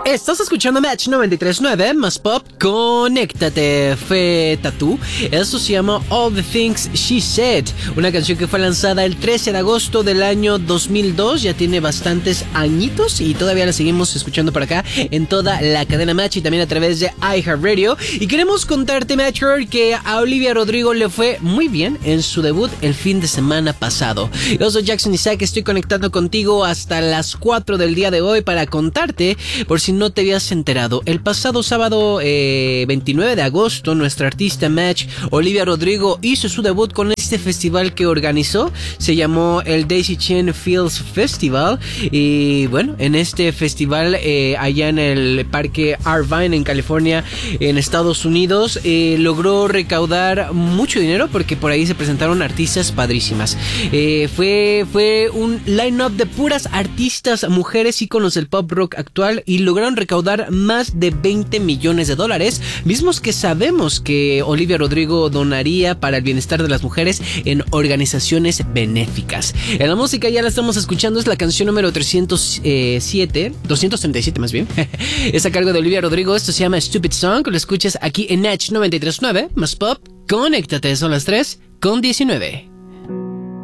Estás escuchando Match 93.9 más pop. Conéctate, fue Tatú. Eso se llama All the Things She Said, una canción que fue lanzada el 13 de agosto del año 2002. Ya tiene bastantes añitos y todavía la seguimos escuchando por acá en toda la cadena Match y también a través de iHeartRadio. Y queremos contarte, Matcher, que a Olivia Rodrigo le fue muy bien en su debut el fin de semana pasado. Yo soy Jackson Isaac, estoy conectando contigo hasta las 4 del día de hoy para contarte, por si no te habías enterado, el pasado sábado 29 de agosto nuestra artista Match, Olivia Rodrigo, hizo su debut con este festival que organizó. Se llamó el Daisy Chain Fields Festival y bueno, en este festival allá en el parque Irvine en California, en Estados Unidos, logró recaudar mucho dinero porque por ahí se presentaron artistas padrísimas. Fue un line-up de puras artistas mujeres íconos del pop rock actual y lograron recaudar más de $20 millones, mismos que sabemos que Olivia Rodrigo donaría para el bienestar de las mujeres en organizaciones benéficas. En la música ya la estamos escuchando, es la canción número 237 más bien. Es a cargo de Olivia Rodrigo, esto se llama Stupid Song, lo escuchas aquí en Match 93.9 más pop. Conéctate, son las 3:19.